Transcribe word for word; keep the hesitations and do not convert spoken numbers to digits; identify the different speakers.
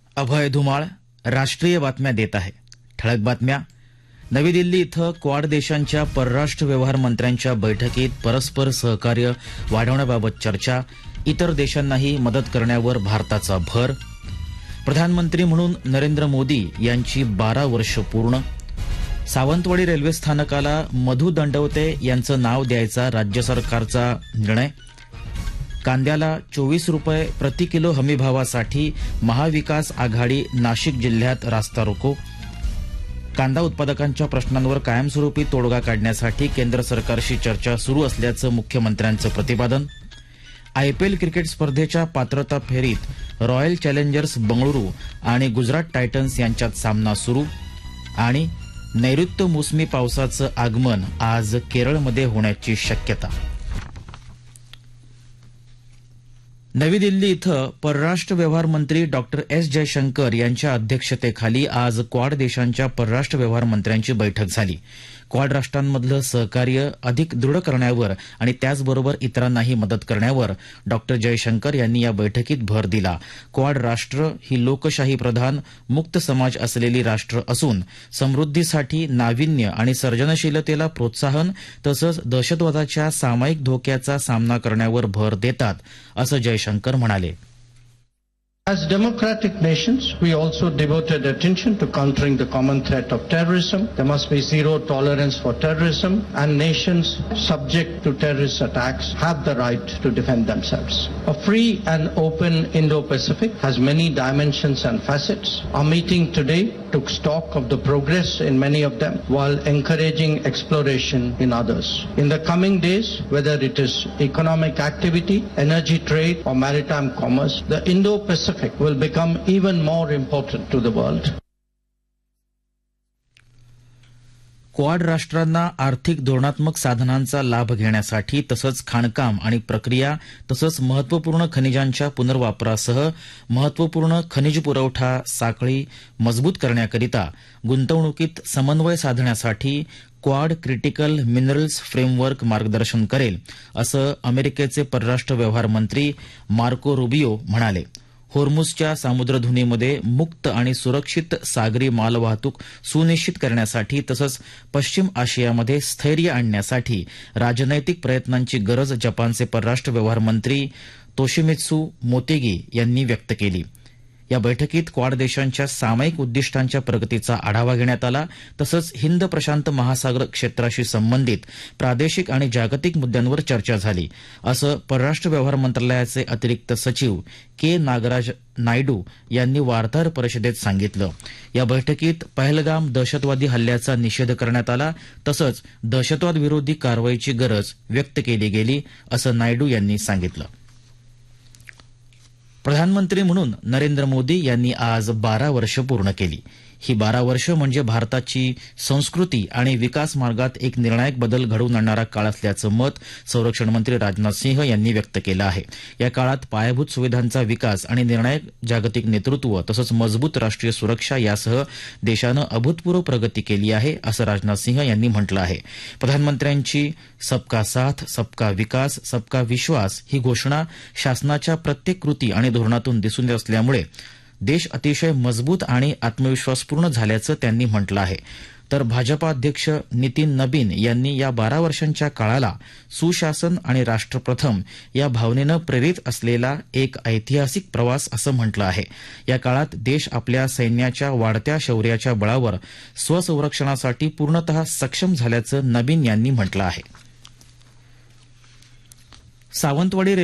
Speaker 1: अभय धुमाळ राष्ट्रीय बातम्या देत आहे. ठळक बातम्या. नवी दिल्ली इथं क्वाड देशांच्या परराष्ट्र व्यवहार मंत्र्यांच्या बैठकीत परस्पर सहकार्य वाढवण्याबाबत चर्चा. इतर देशांनाही मदत करण्यावर भारताचा भर. प्रधानमंत्री म्हणून नरेंद्र मोदी यांची बारा वर्ष पूर्ण. सावंतवाडी रेल्वे स्थानकाला मधु दंडवते यांचं नाव द्यायचा राज्य सरकारचा निर्णय. कांद्याला चोवीस रुपये प्रति किलो हमीभावासाठी महाविकास आघाडी नाशिक जिल्ह्यात रास्ता रोको. कांदा उत्पादकांच्या प्रश्नांवर कायमस्वरूपी तोडगा काढण्यासाठी केंद्र सरकारशी चर्चा सुरू असल्याचं मुख्यमंत्र्यांचं प्रतिपादन. आयपीएल क्रिकेट स्पर्धेच्या पात्रता फेरीत रॉयल चॅलेंजर्स बंगळुरू आणि गुजरात टायटन्स यांच्यात सामना सुरू. आणि नैऋत्य मोसमी पावसाचं आगमन आज केरळमध्ये होण्याची शक्यता. नवी दिल्ली इथं परराष्ट्र व्यवहार मंत्री डॉक्टर एस जयशंकर यांच्या अध्यक्षतेखाली आज क्वाड देशांच्या परराष्ट्र व्यवहार मंत्र्यांची बैठक झाली. क्वाड राष्ट्रांमधलं सहकार्य अधिक दृढ करण्यावर आणि त्याचबरोबर इतरांनाही मदत करण्यावर डॉक्टर जयशंकर यांनी या बैठकीत भर दिला. क्वाड राष्ट्र ही लोकशाही प्रधान मुक्त समाज असलेली राष्ट्र असून समृद्धीसाठी नाविन्य आणि सर्जनशीलतेला प्रोत्साहन तसंच दहशतवादाच्या सामायिक धोक्याचा सामना करण्यावर भर देतात, असं जयशंकर म्हणाले.
Speaker 2: As democratic nations, we also devoted attention to countering the common threat of terrorism. There must be zero tolerance for terrorism, and nations subject to terrorist attacks have the right to defend themselves. A free and open Indo-Pacific has many dimensions and facets. Our meeting today took stock of the progress in many of them while encouraging exploration in others. In the coming days, whether it is economic activity, energy trade, or maritime commerce, the Indo-Pacific will become even more important to the world.
Speaker 1: Quad राष्ट्रांना आर्थिक धोरणात्मक साधनांचा लाभ घेण्यासाठी तसंच खाणकाम आणि प्रक्रिया तसंच महत्वपूर्ण खनिजांच्या पुनर्वापरासह महत्वपूर्ण खनिज पुरवठा साखळी मजबूत करण्याकरिता गुंतवणुकीत समन्वय साधण्यासाठी क्वाड क्रिटिकल मिनरल्स फ्रेमवर्क मार्गदर्शन करेल, असं अमेरिकेचे परराष्ट्र व्यवहार मंत्री मार्को रुबियो म्हणाले. होर्मुझच्या सामुद्रधुनीमध्ये मुक्त आणि सुरक्षित सागरी मालवाहतूक सुनिश्चित करण्यासाठी तसंच पश्चिम आशियामध्ये स्थैर्य आणण्यासाठी राजनैतिक प्रयत्नांची गरज जपानचे परराष्ट्र व्यवहार मंत्री तोशिमित्सू मोतेगी यांनी व्यक्त केली. या बैठकीत क्वाड देशांच्या सामायिक उद्दिष्टांच्या प्रगतीचा आढावा घेण्यात आला. तसंच हिंद प्रशांत महासागर क्षेत्राशी संबंधित प्रादेशिक आणि जागतिक मुद्द्यांवर चर्चा झाली, असं परराष्ट्र व्यवहार मंत्रालयाचे अतिरिक्त सचिव के नागराज नायडू यांनी वार्ताहर परिषदेत सांगितलं. या बैठकीत पहलगाम दहशतवादी हल्ल्याचा निषेध करण्यात आला तसंच दहशतवाद विरोधी कारवाईची गरज व्यक्त केली गेली, असं नायडू यांनी सांगितलं. प्रधानमंत्री म्हणून नरेंद्र मोदी यांनी आज बारा वर्ष पूर्ण केली. ही बारा वर्ष म्हणजे भारताची संस्कृती आणि विकास मार्गात एक निर्णायक बदल घडवून आणणारा काळ असल्याचं मत संरक्षण मंत्री राजनाथ सिंह यांनी व्यक्त केलं आहे. या काळात पायाभूत सुविधांचा विकास आणि निर्णायक जागतिक नेतृत्व तसंच मजबूत राष्ट्रीय सुरक्षा यासह देशानं अभूतपूर्व प्रगती केली आहे, असं राजनाथ सिंह यांनी म्हटलं आहे. प्रधानमंत्र्यांची सबका साथ सबका विकास सबका विश्वास ही घोषणा शासनाच्या प्रत्येक कृती आणि धोरणातून दिसून येत असल्यामुळे देश अतिशय मजबूत आणि आत्मविश्वासपूर्ण झाल्याचं त्यांनी म्हटलं आहे. तर भाजपा अध्यक्ष नितीन नबीन यांनी या बारा वर्षांच्या काळाला सुशासन आणि राष्ट्रप्रथम या भावनेनं प्रेरित असलेला एक ऐतिहासिक प्रवास असं म्हटलं आहे. या काळात देश आपल्या सैन्याच्या वाढत्या शौर्याच्या बळावर स्वसंरक्षणासाठी पूर्णतः सक्षम झाल्याचं नबीन यांनी म्हटलं आहे. सावंतवाडी